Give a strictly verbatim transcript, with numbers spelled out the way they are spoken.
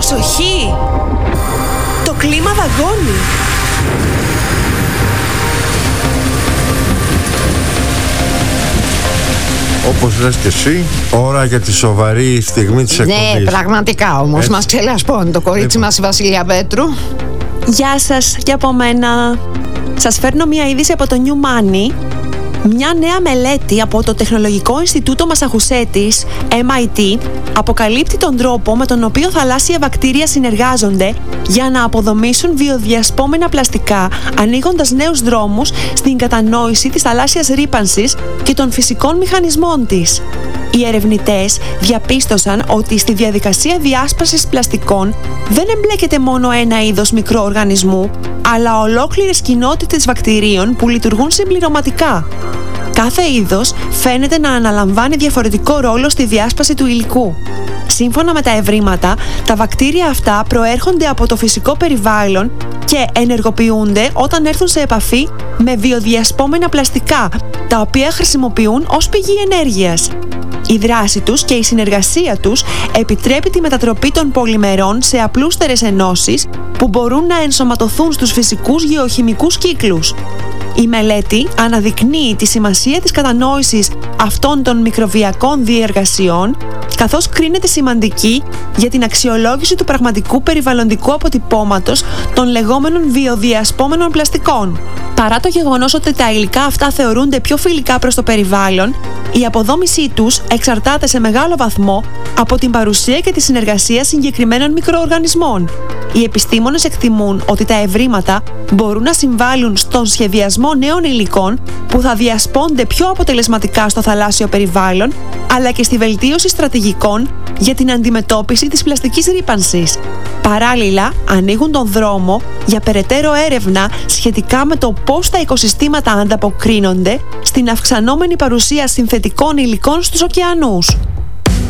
Προσοχή! Το κλίμα δαγκώνει. Όπως λες και εσύ, ώρα για τη σοβαρή στιγμή της εκπομπής. Ναι, πραγματικά όμως. Έτσι. Μας ξελασπώνει το κορίτσι λοιπόν. μας η Βασιλεία Πέτρου. Γεια σας και από μένα. Σας φέρνω μια είδηση από το New Money. Μια νέα μελέτη από το Τεχνολογικό Ινστιτούτο Μασαχουσέτης, εμ άι τι, αποκαλύπτει τον τρόπο με τον οποίο θαλάσσια βακτήρια συνεργάζονται για να αποδομήσουν βιοδιασπόμενα πλαστικά, ανοίγοντας νέους δρόμους στην κατανόηση της θαλάσσιας ρύπανσης και των φυσικών μηχανισμών της. Οι ερευνητές διαπίστωσαν ότι στη διαδικασία διάσπασης πλαστικών δεν εμπλέκεται μόνο ένα είδος μικροοργανισμού, αλλά ολόκληρες κοινότητες βακτηρίων που λειτουργούν συμπληρωματικά. Κάθε είδος φαίνεται να αναλαμβάνει διαφορετικό ρόλο στη διάσπαση του υλικού. Σύμφωνα με τα ευρήματα, τα βακτήρια αυτά προέρχονται από το φυσικό περιβάλλον και ενεργοποιούνται όταν έρθουν σε επαφή με βιοδιασπόμενα πλαστικά, τα οποία χρησιμοποιούν ως πηγή ενέργειας. Η δράση τους και η συνεργασία τους επιτρέπει τη μετατροπή των πολυμερών σε απλούστερες ενώσεις που μπορούν να ενσωματωθούν στους φυσικούς γεωχημικούς κύκλους. Η μελέτη αναδεικνύει τη σημασία της κατανόησης αυτών των μικροβιακών διεργασιών, καθώς κρίνεται σημαντική για την αξιολόγηση του πραγματικού περιβαλλοντικού αποτυπώματος των λεγόμενων βιοδιασπόμενων πλαστικών. Παρά το γεγονός ότι τα υλικά αυτά θεωρούνται πιο φιλικά προς το περιβάλλον, η αποδόμησή τους εξαρτάται σε μεγάλο βαθμό από την παρουσία και τη συνεργασία συγκεκριμένων μικροοργανισμών. Οι επιστήμονες εκτιμούν ότι τα ευρήματα μπορούν να συμβάλλουν στον σχεδιασμό νέων υλικών που θα διασπώνται πιο αποτελεσματικά στο θαλάσσιο περιβάλλον, αλλά και στη βελτίωση στρατηγικών για την αντιμετώπιση της πλαστικής ρύπανσης. Παράλληλα, ανοίγουν τον δρόμο για περαιτέρω έρευνα σχετικά με το πώς τα οικοσυστήματα ανταποκρίνονται στην αυξανόμενη παρουσία συνθετικών υλικών στους ωκεανούς.